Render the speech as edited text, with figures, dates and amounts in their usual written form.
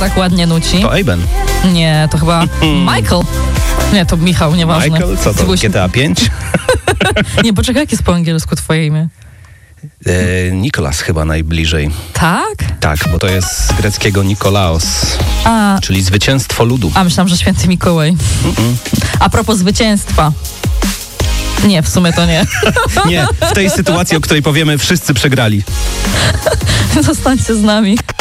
tak ładnie nuci? To Aben. Nie, to chyba Michael. Nie, to Michał, nieważne. Michael? Co to, GTA 5? Nie, poczekaj, jak jest po angielsku twoje imię? Nikolas chyba najbliżej. Tak? Tak, bo to jest z greckiego Nikolaos, A, czyli zwycięstwo ludu. myślałam, że święty Mikołaj. A propos zwycięstwa. Nie, w sumie to nie. Nie, w tej sytuacji, o której powiemy, wszyscy przegrali. Zostańcie z nami.